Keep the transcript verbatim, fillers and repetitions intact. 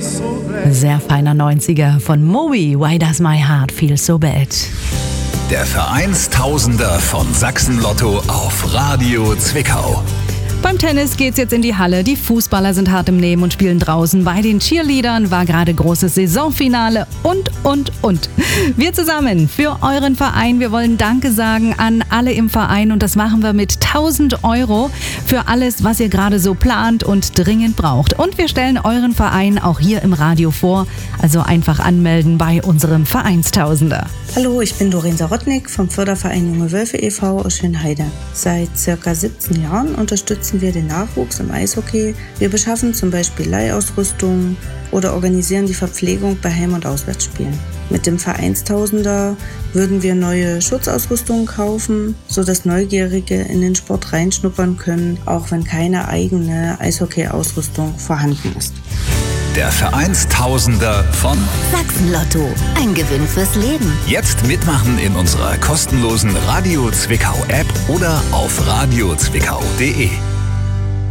Sehr feiner neunziger von Moby, Why Does My Heart Feel So Bad? Der Vereinstausender von Sachsen-Lotto auf Radio Zwickau. Beim Tennis geht's jetzt in die Halle. Die Fußballer sind hart im Nehmen und spielen draußen. Bei den Cheerleadern war gerade großes Saisonfinale und, und, und. Wir zusammen für euren Verein. Wir wollen Danke sagen an alle im Verein und das machen wir mit tausend Euro für alles, was ihr gerade so plant und dringend braucht. Und wir stellen euren Verein auch hier im Radio vor. Also einfach anmelden bei unserem Vereinstausender. Hallo, ich bin Doreen Sarotnik vom Förderverein Junge Wölfe e V aus Schönheide. Seit circa siebzehn Jahren unterstützen wir den Nachwuchs im Eishockey. Wir beschaffen zum Beispiel Leihausrüstung oder organisieren die Verpflegung bei Heim- und Auswärtsspielen. Mit dem Vereinstausender würden wir neue Schutzausrüstung kaufen, sodass Neugierige in den Sport reinschnuppern können, auch wenn keine eigene Eishockey-Ausrüstung vorhanden ist. Der Vereinstausender von Sachsen-Lotto. Ein Gewinn fürs Leben. Jetzt mitmachen in unserer kostenlosen Radio Zwickau App oder auf radio zwickau punkt de.